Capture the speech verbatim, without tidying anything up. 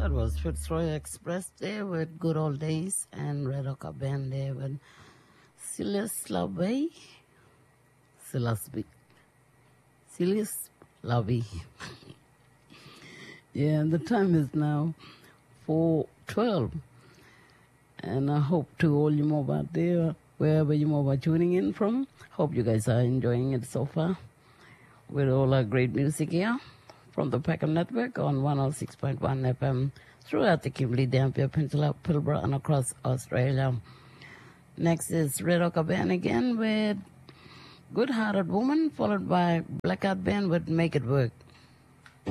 That was Fitzroy Express there with Good Old Days and Red Oka Band there with Silas Lavey. Silas B. Silas Lavey. Yeah, and the time is now four twelve. And I hope to all you mob out there, wherever you mob are tuning in from, hope you guys are enjoying it so far with all our great music here from the Peckham Network on one oh six point one F M throughout the Kimberley, Dampier Peninsula, Pilbara, and across Australia. Next is Red Oka Band again with Good Hearted Woman, followed by Blackout Band with Make It Work.